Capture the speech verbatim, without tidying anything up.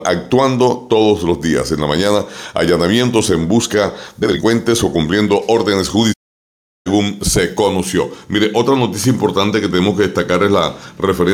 actuando todos los días. En la mañana, allanamientos en busca de delincuentes o cumpliendo órdenes judiciales, según se conoció. Mire, otra noticia importante que tenemos que destacar es la referente